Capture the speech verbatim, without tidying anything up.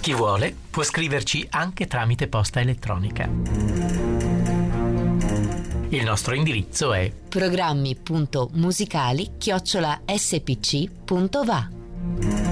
Chi vuole può scriverci anche tramite posta elettronica. Il nostro indirizzo è programmi punto musicali chiocciola esse pi ci punto va.